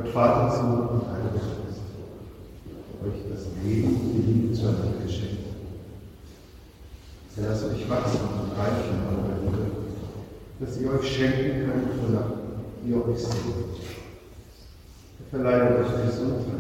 Gott Vater, Sohn und Heiliger Geist, euch das Leben und die Liebe zueinander geschenkt. Lasst euch wachsen und reichen an eurer Liebe, dass ihr euch schenken könnt, wonach ihr euch seht. Verleihe euch Gesundheit